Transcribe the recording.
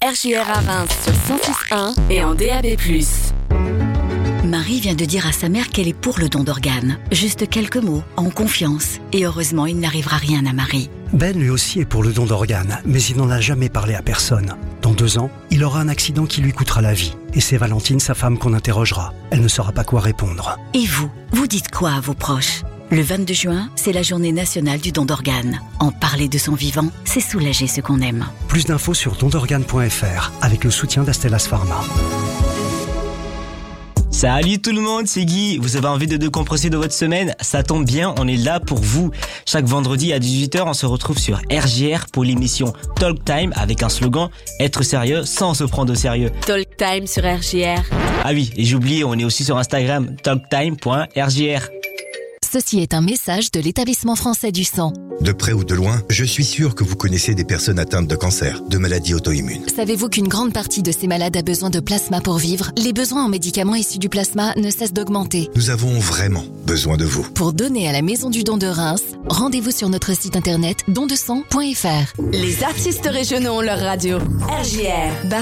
RJR à Reims sur 106.1 et en DAB+. Marie vient de dire à sa mère qu'elle est pour le don d'organes. Juste quelques mots, en confiance. Et heureusement, il n'arrivera rien à Marie. Ben lui aussi est pour le don d'organes, mais il n'en a jamais parlé à personne. Dans 2 ans, il aura un accident qui lui coûtera la vie. Et c'est Valentine, sa femme, qu'on interrogera. Elle ne saura pas quoi répondre. Et vous dites quoi à vos proches ? Le 22 juin, c'est la journée nationale du don d'organes. En parler de son vivant, c'est soulager ceux qu'on aime. Plus d'infos sur dondorganes.fr avec le soutien d'Astellas Pharma. Salut tout le monde, c'est Guy. Vous avez envie de décompresser de votre semaine ? Ça tombe bien, on est là pour vous. Chaque vendredi à 18h, on se retrouve sur RJR pour l'émission Talk Time avec un slogan « Être sérieux sans se prendre au sérieux ». Talk Time sur RJR. Ah oui, et j'ai oublié, on est aussi sur Instagram, talktime.rjr. Ceci est un message de l'Établissement français du sang. De près ou de loin, je suis sûr que vous connaissez des personnes atteintes de cancer, de maladies auto-immunes. Savez-vous qu'une grande partie de ces malades a besoin de plasma pour vivre ? Les besoins en médicaments issus du plasma ne cessent d'augmenter. Nous avons vraiment besoin de vous. Pour donner à la Maison du don de Reims, rendez-vous sur notre site internet dondesang.fr. Les artistes régionaux ont leur radio. RJR.